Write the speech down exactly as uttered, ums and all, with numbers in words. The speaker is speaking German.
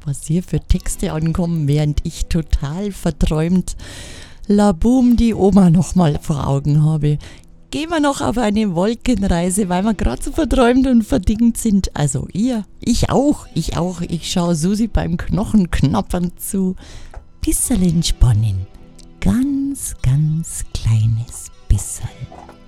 was hier für Texte ankommen, während ich total verträumt Laboom die Oma nochmal vor Augen habe. Gehen wir noch auf eine Wolkenreise, weil wir gerade so verträumt und verdingt sind. Also ihr, ich auch, ich auch. Ich schaue Susi beim Knochenknappern zu. Bisschen entspannen. Ganz, ganz kleines bisschen.